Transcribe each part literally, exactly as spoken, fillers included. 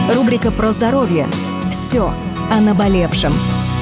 Рубрика про здоровье. Все о наболевшем.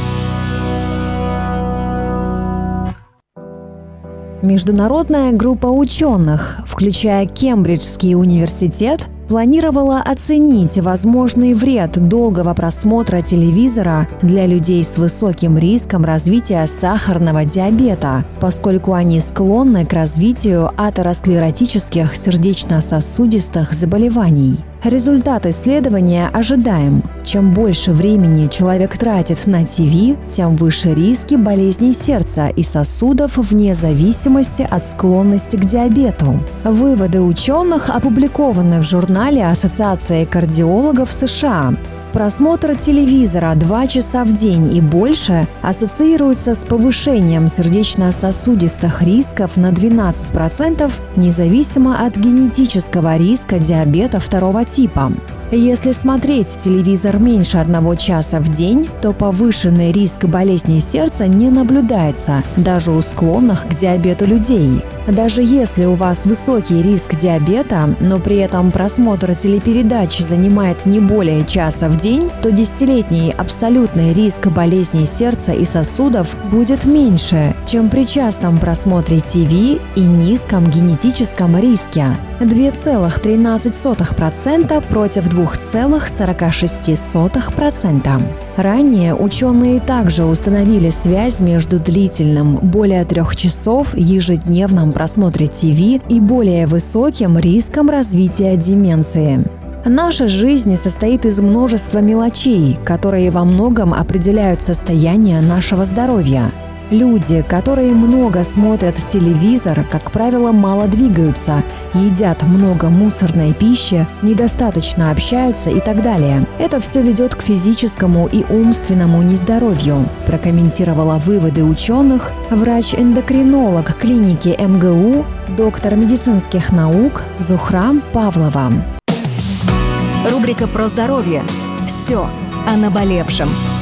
Международная группа ученых, включая Кембриджский университет, планировала оценить возможный вред долгого просмотра телевизора для людей с высоким риском развития сахарного диабета, поскольку они склонны к развитию атеросклеротических сердечно-сосудистых заболеваний. Результат исследования ожидаем. Чем больше времени человек тратит на ТВ, тем выше риски болезней сердца и сосудов вне зависимости от склонности к диабету. Выводы ученых опубликованы в журнале Ассоциации кардиологов США. Просмотр телевизора два часа в день и больше ассоциируется с повышением сердечно-сосудистых рисков на двенадцать процентов, независимо от генетического риска диабета второго типа. Если смотреть телевизор меньше одного часа в день, то повышенный риск болезней сердца не наблюдается даже у склонных к диабету людей. Даже если у вас высокий риск диабета, но при этом просмотр телепередач занимает не более часа в день, то десятилетний абсолютный риск болезней сердца и сосудов будет меньше, чем при частом просмотре ТВ и низком генетическом риске – два целых тринадцать сотых процента против два целых сорок шесть сотых процента. Ранее ученые также установили связь между длительным, более трех часов, ежедневным просмотре ТВ и более высоким риском развития деменции. Наша жизнь состоит из множества мелочей, которые во многом определяют состояние нашего здоровья. Люди, которые много смотрят телевизор, как правило, мало двигаются, едят много мусорной пищи, недостаточно общаются и так далее. Это все ведет к физическому и умственному нездоровью, прокомментировала выводы ученых врач-эндокринолог клиники эм гэ у, доктор медицинских наук Зухра Павлова. Рубрика про здоровье. Все о наболевшем.